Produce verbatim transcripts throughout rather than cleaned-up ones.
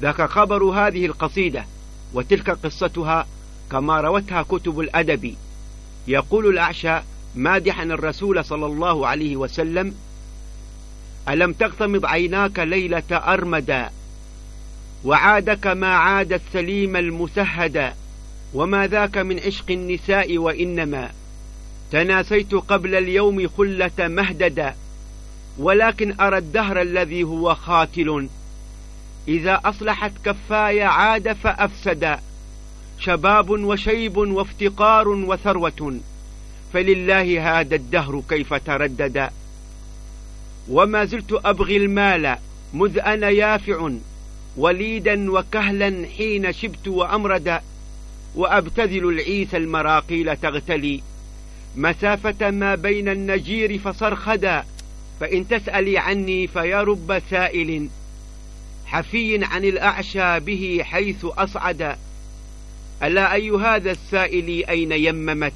ذاك خبر هذه القصيدة، وتلك قصتها كما روتها كتب الأدب. يقول الأعشى مادحا الرسول صلى الله عليه وسلم: ألم تغتمض عيناك ليلة أرمدا، وعادك ما عاد السليم المسهدا، وما ذاك من عشق النساء، وإنما تناسيت قبل اليوم خلة مهددا، ولكن أرى الدهر الذي هو خاتل، إذا أصلحت كفاي عاد فأفسدا، شباب وشيب وافتقار وثروة، فلله هذا الدهر كيف ترددا، وما زلت أبغي المال مذ أنا يافع، وليدا وكهلا حين شبت وأمردا، وأبتذل العيس المراقيل تغتلي، مسافة ما بين النجير فصرخدا، فإن تسألي عني فيا رب سائل، حفي عن الأعشى به حيث أصعد، ألا أي هذا السائل أين يممت،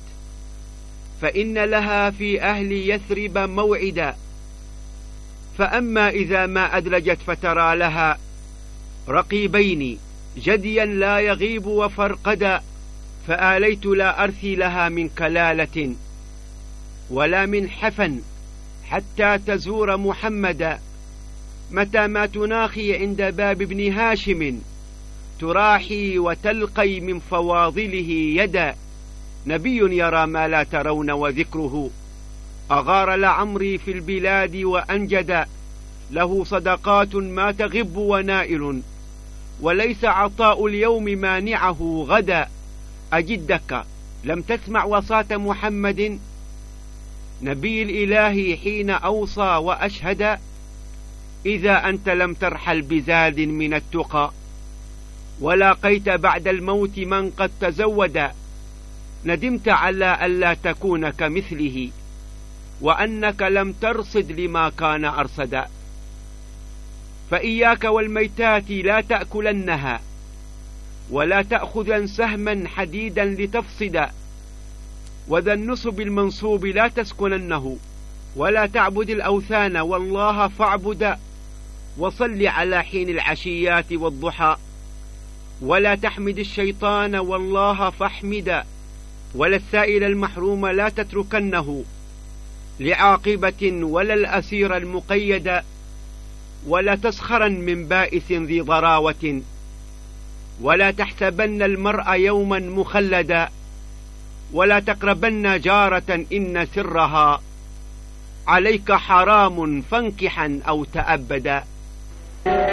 فإن لها في أهل يثرب موعدا، فأما إذا ما أدلجت فترى لها رقيبين جديا لا يغيب وفرقدا، فآليت لا أرثي لها من كلالة ولا من حفن حتى تزور محمدا، متى ما تناخي عند باب ابن هاشم، تراحي وتلقي من فواضله يدا، نبي يرى ما لا ترون وذكره أغار لعمري في البلاد وأنجدا، له صدقات ما تغب ونائل، وليس عطاء اليوم مانعه غدا، أجدك لم تسمع وصاة محمد نبي الإله حين أوصى وأشهد، إذا أنت لم ترحل بزاد من التقى، ولاقيت بعد الموت من قد تزود، ندمت على ألا تكون كمثله، وأنك لم ترصد لما كان أرصدا، فإياك والميتات لا تأكلنها، ولا تأخذا سهما حديدا لتفصدا، وذا النصب المنصوب لا تسكننه، ولا تعبد الأوثان والله فاعبدا، وصل على حين العشيات والضحى، ولا تحمد الشيطان والله فاحمدا، ولا السائل المحروم لا تتركنه لعاقبة، ولا الأسير المقيد، ولا تسخرا من بائس ذي ضراوة، ولا تحسبن المرء يوما مخلدا، ولا تقربن جارة إن سرها عليك حرام فانكحا أو تأبدا.